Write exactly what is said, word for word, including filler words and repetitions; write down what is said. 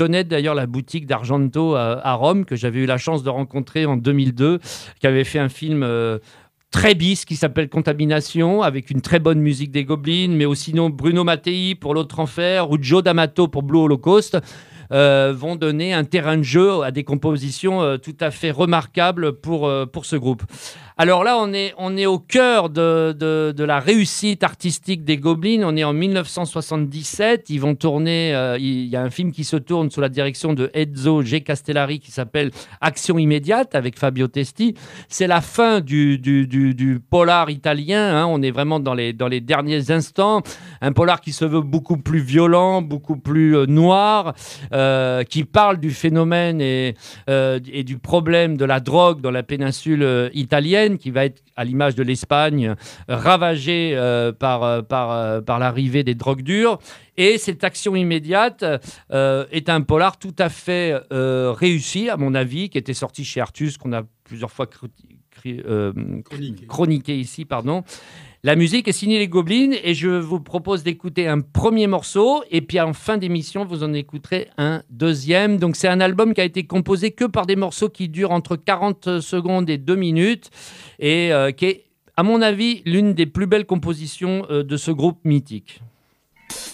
connais d'ailleurs la boutique d'Argento à, à Rome, que j'avais eu la chance de rencontrer en deux mille deux, qui avait fait un film euh, très bis qui s'appelle Contamination, avec une très bonne musique des Gobelins, mais aussi non, Bruno Mattei pour L'Autre Enfer ou Joe D'Amato pour Blue Holocaust. Euh, vont donner un terrain de jeu à des compositions euh, tout à fait remarquables pour, euh, pour ce groupe. Alors là, on est, on est au cœur de, de, de la réussite artistique des Gobelins. On est en mille neuf cent soixante-dix-sept. Ils vont tourner, euh, il y a un film qui se tourne sous la direction de Ezio G. Castellari qui s'appelle Action immédiate avec Fabio Testi. C'est la fin du, du, du, du polar italien. Hein. On est vraiment dans les, dans les derniers instants. Un polar qui se veut beaucoup plus violent, beaucoup plus euh, noir, euh, qui parle du phénomène et, euh, et du problème de la drogue dans la péninsule euh, italienne, qui va être, à l'image de l'Espagne, ravagée euh, par, euh, par, euh, par l'arrivée des drogues dures. Et cette action immédiate euh, est un polar tout à fait euh, réussi, à mon avis, qui était sorti chez Artus, qu'on a plusieurs fois cru- cru- euh, chroniqué. chroniqué ici, pardon. La musique est signée les Gobelins et je vous propose d'écouter un premier morceau et puis en fin d'émission, vous en écouterez un deuxième. Donc c'est un album qui a été composé que par des morceaux qui durent entre quarante secondes et deux minutes et euh, qui est, à mon avis, l'une des plus belles compositions euh, de ce groupe mythique.